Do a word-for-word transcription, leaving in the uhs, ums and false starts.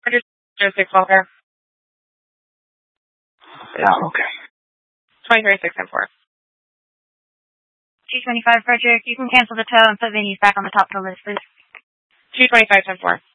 six welfare. Oh, okay. twenty-three six ten four. two twenty-five, Frederick. You can cancel the tow and put Vinny's back on the top of the list, please. two twenty-five ten four.